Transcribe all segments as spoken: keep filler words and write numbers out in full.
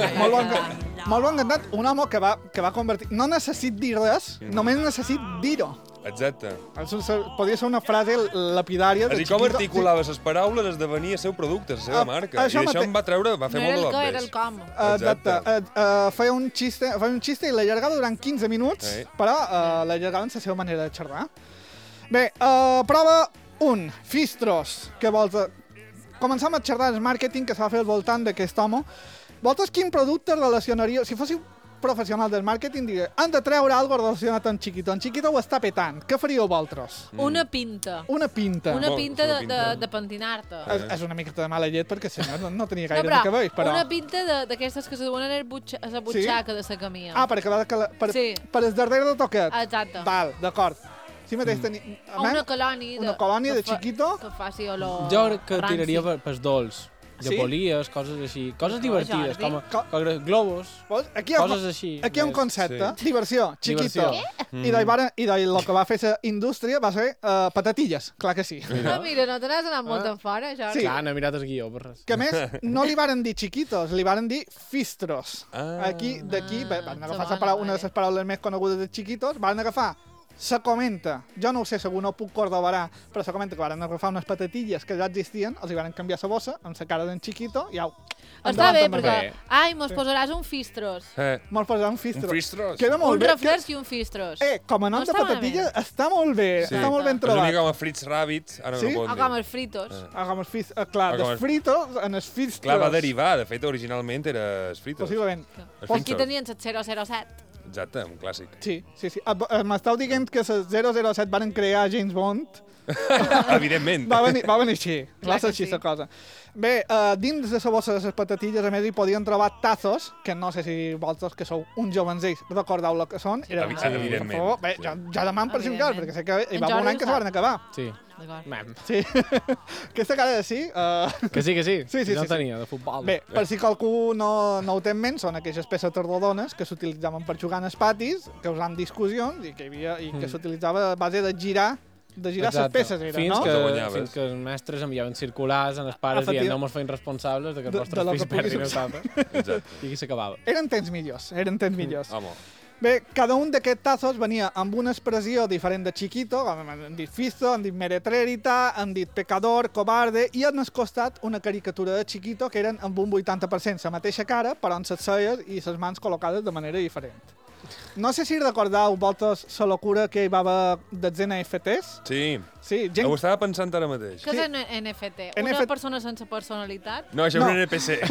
molt bon, molt bon cantat. Un home que va, que va convertir... No necessit dir res, només necessit dir-ho. Exacte. Podria ser una frase lapidària de Chiquito. És com articulava les paraules esdevenir el seu producte, la seva marca. I això em va treure, va fer molt de l'obres. No era el com, era el com. Exacte. Feia un xiste, feia un xiste i l'allargava durant quinze minuts, però l'allargava en la seva manera de xerrar. Bé, prova un, Fistros, que vols... Començam a xerrar el màrqueting que s'ha de fer al voltant d'aquest home. Vosaltres quin producte relacionaríeu... Si fóssiu professional del màrqueting, digui, han de treure alguna cosa relacionat amb Chiquito. En Chiquito ho està petant. Què faríeu vosaltres? Mm. Una pinta. Una pinta. Una pinta de, de, de pentinar-te. És, és una mica de mala llet, perquè si no, no, no tenia gaire no, però, de cabell, però... una pinta d'aquestes que se duen a la butxaca sí? de la camia. Ah, perquè va de, per, sí. per el darrere de toquet. Exacte. Val, d'acord. Sí mateix tenia... O una colònia de... Una colònia de Chiquito. Que faci olor jo crec que ranci. Tiraria pels dolç. De polies, coses així. Coses divertides, com, com globus, aquí ha, coses així. Aquí hi ha un concepte. Sí. Diversió, Chiquito. Mm. I d'ahir el que va fer la indústria va ser uh, patatilles, clar que sí. Mira, no, mira, no te n'has anat molt enfora, Jordi. Sí. Clar, no he mirat el guió, per res. Que a més, no li varen dir Chiquitos, li varen dir Fistros. Ah. Aquí, d'aquí, ah, van agafar bona, una de les paraules més conegudes de Chiquitos, van agafar se comenta, jo no ho sé, segur no puc corroborar, però se comenta que van agafar unes patatilles que ja existien, els hi van canviar la bossa amb la cara d'en Chiquito i au. Està bé, perquè, ai, mos posaràs un Fistros. Eh. Mos posaràs un Fistros. Un Fistros. Queda molt un bé. refresc i un Fistros. Eh, com a nom no de patatilles està molt bé, sí. està molt ben trobat. És una mica com a Fritz Rabbit, ara sí? no ho pot dir. O com els fritos. Eh. O com els fritos, eh, clar, dels el... fritos en els Fistros. Clar, va derivar, de fet, originalment era els fritos. Possiblement. Aquí tenien el zero zero set. Exacte, un clàssic. Sí, sí, sí. M'esteu dient que els zero zero set van crear James Bond? Evidentment. Va venir, va venir així, va ser així la cosa. Bé, uh, dins de la bossa de les patatilles, a més, hi podien trobar tazos, que no sé si vosaltres, que sou uns jovenzells, recordeu el que són. Era, sí, evidentment. Favor, bé, ja, ja deman per si un cas, perquè sé que hi va un any que se van acabar. Sí. Sí. Aquesta cara de sí... Uh... Que sí, que sí. Sí, sí, no sí, tenia, sí. de futbol. Bé, per si qualcú no, no ho té en ment, són aquelles peces rodones que s'utilitzaven per jugar en els patis, causant discussions, i que, hi havia, i que mm. s'utilitzava a base de girar de girar les peces, era, fins no? Que, fins que els mestres enviaven circulars en els pares dient no mos feim responsables de que els nostres fills perdin el tapa. I aquí s'acabava. Eren temps millors, eren temps millors. Home. Bé, cada un d'aquests tazos venia amb una expressió diferent de Chiquito, han dit Fisto, han dit Meretrerita, han dit Pecador, Cobarde, i han costat una caricatura de Chiquito que eren amb un vuitanta per cent la mateixa cara, però amb les celles i les mans col·locades de manera diferent. No sé si recordeu vosaltres la locura que hi va haver dels N F Ts. Sí. Sí, gent... Ho estava pensant ara mateix. Què és un N F T? Una N F... persona sense personalitat? No, això és no. un N P C.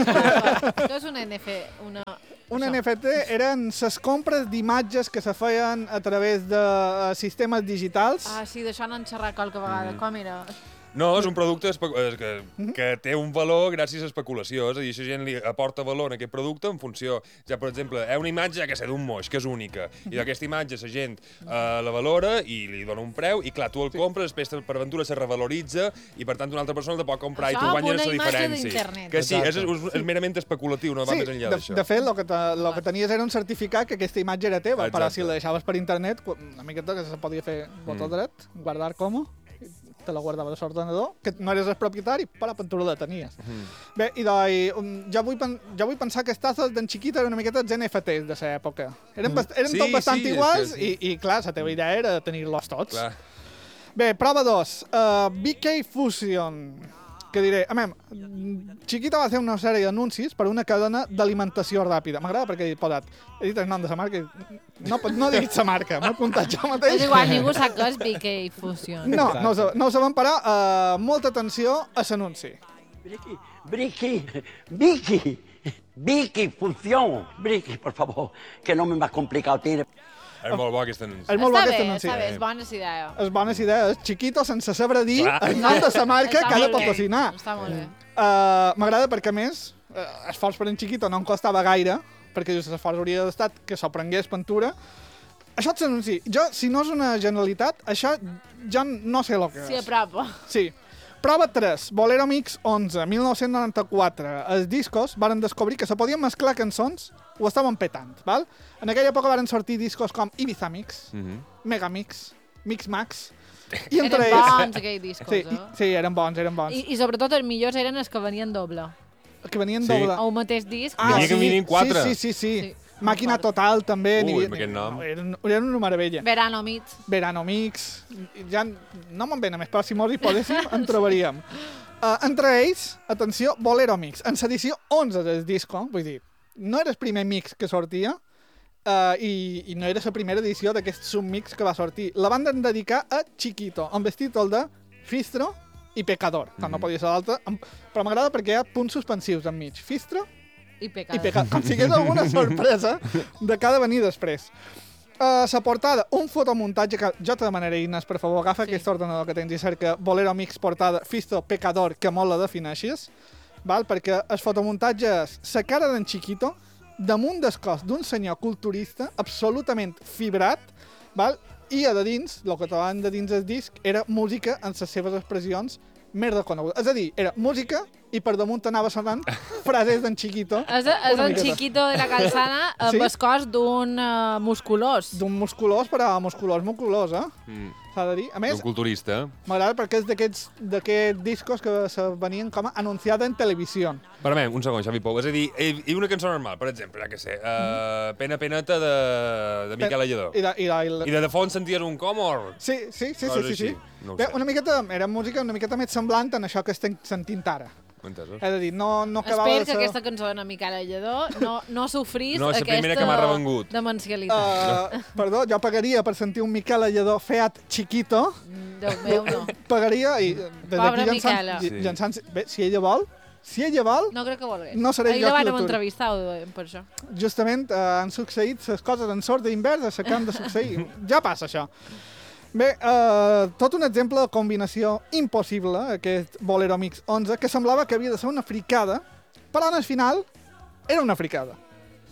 Què és un N F T? Una... Un N F T eren les compres d'imatges que se feien a través de sistemes digitals. Ah, sí, d'això n'han xerrat qualque vegada. Mm. Com era? No, és un producte que, que té un valor gràcies a especulació. És a dir, això gent li aporta valor a aquest producte en funció... Ja, per exemple, hi ha una imatge que sé d'un moix, que és única, i d'aquesta imatge la gent uh, la valora i li dona un preu, i clar, tu el compres, després per aventura se revaloritza, i per tant una altra persona te pot comprar això i tu guanyes la diferència. Que sí, és, és, és merament especulatiu, no va sí, més enllà d'això. De fet, el que, te, lo que tenies era un certificat que aquesta imatge era teva, exacte. Però si la deixaves per internet, una miqueta que se podia fer botó mm. dret, guardar com te la guardava de l'ordenador, que no eres el propietari, però per tu la tenies. Mm. Bé, i doncs, um, ja, vull ja vull pensar que els tazos d'en Chiquito eren una miqueta els N F Ts de l'època. Eren, mm. eren sí, tot bastant sí, iguals sí. i, i, clar, la teva idea era tenir-los tots. Clar. Bé, prova dos. Uh, B K Fusion. Que diré, a veure, Chiquito va fer una sèrie d'anuncis per una cadena d'alimentació ràpida. M'agrada perquè he posat, he dit el nom de la marca, no, no he dit la marca, m'he apuntat jo mateix. És igual, ningú sap què és B K Fusion. No, no ho, no ho sabem, però uh, molta atenció a l'anunci. Briqui, Briqui, Vicky, Vicky Fusion. Briqui, por favor, que no me m'ha complicat dir. És molt bo aquest anunci. És molt bo està aquest bé, anunci. Està bé, és bones idees. És bones idees. Chiquito, sense saber dir el nom de la marca que ha de patrocinar. Està molt bé. Uh, M'agrada perquè, a més, uh, esforç per en Chiquito no em costava gaire, perquè just l'esforç hauria d'estat que s'ho prengués pintura. Això és l'anunci. Jo, si no és una generalitat, això ja no sé el que és. Sí, apropa. Sí. Prova tres, Bolero Mix onze, mil nou-cents noranta-quatre. Els discos varen descobrir que se podien mesclar cançons, ho estaven petant, val? En aquella època varen sortir discos com Ibiza Mix, mm -hmm. Mega Mix, Mix Max... I entre eren ells... bons, aquells discos, sí, eh? Sí, eren bons, eren bons. I, I sobretot els millors eren els que venien doble. que venien Sí. doble. O un mateix disc. Ah, N'hi havia que sí, venien quatre. Sí, sí, sí. sí. Sí. Màquina Recordo. Total, també. Ui, n'hi- amb aquest nom. Eren, eren una meravella. Verano Mix. Verano Mix. Ja no me'n venen més, però si mos hi podéssim, en trobaríem. Uh, entre ells, atenció, Bolero Mix, en l'edició onze del disco, vull dir, no era el primer mix que sortia, uh, i, i no era la primera edició d'aquest submix que va sortir. La van dedicar a Chiquito, amb el títol de Fistro i Pecador, mm -hmm. com no podia ser l'altre, però m'agrada perquè hi ha punts suspensius enmig. Fistro I Pecador. i Pecador, com si hi hagués alguna sorpresa de cada venir després. Uh, la portada, un fotomuntatge que jo te demanaré, Inés, per favor, agafa sí. aquest ordenador que tens i cerca Bolero Mix portada Fisto Pecador, que molt la defineixis, val? Perquè el fotomuntatge és la cara d'en Chiquito damunt del cos d'un senyor culturista absolutament fibrat, val? I a de dins, el que trobaven de dins del disc, era música en les seves expressions més reconegudes. És a dir, era música i per damunt anava sonant frases d'en Chiquito. És, és el Chiquito de la calçada amb sí? el cos d'un uh, musculós. D'un musculós, però musculós, musculós, eh? Mm. S'ha de dir. A més, un culturista. M'agrada perquè és d'aquests d'aquests discos que se venien com a anunciada en televisió. Permem, un segon, Xavi Pou. És a dir, i una cançó normal, per exemple, ja que sé, uh, Pena Peneta de, de Miquel Alledó. I de, i de, i de... I de, de fons senties un comor. Sí, sí, sí, sí, sí, sí. No Bé, una miqueta, era música una miqueta més semblant en això que estem sentint ara. Entesos. És a dir, no, no acabava Espero de que ser... aquesta cançó de Miquel Alledó no, no sofrís no, aquesta demencialitat. Uh, perdó, jo pagaria per sentir un Miquel Alledó Fiat Chiquito. Déu meu, no. Pagaria i... Pobra Miquela. Sí. Llançant, bé, si ella vol, si ella vol... No crec que volgués. No seré Ahir jo la qui vàrem l'aturi. entrevistar per això. Justament uh, han succeït les coses en sort d'invers a que han de succeir. Ja passa això. Bé, uh, tot un exemple de combinació impossible, aquest Bolero Mix onze, que semblava que havia de ser una fricada, però en el final era una fricada.